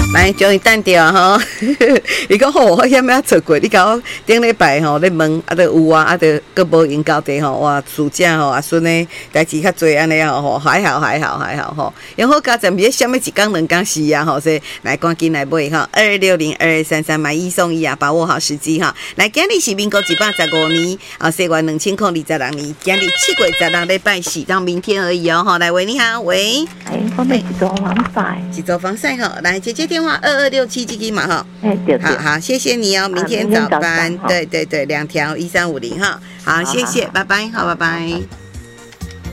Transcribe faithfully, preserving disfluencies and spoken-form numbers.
来，终于等到吼。伊讲好，我险要做过。你甲我顶礼拜吼咧问，啊，都有啊，啊，都佫无闲交地吼。哇，暑假吼阿孙呢代志较侪安尼吼，还好还好还好吼。然后加阵别什么一工两工是啊吼，所以来赶紧来买哈，二二六零二二三三买一送一啊，把握好时机哈。来，今日是民国一百十五年啊，西元两千零二十六年，今日七月十六礼拜四到明天而已哦。哈，来喂，你好，喂。 哎，我们是做防晒， 是做防晒哈。来，姐姐电话二二六七七七嘛哈。 哎，对对。 好好，谢谢你哦，明天早班，对对对，两条一三五零哈。好，谢谢，拜拜，好，拜拜。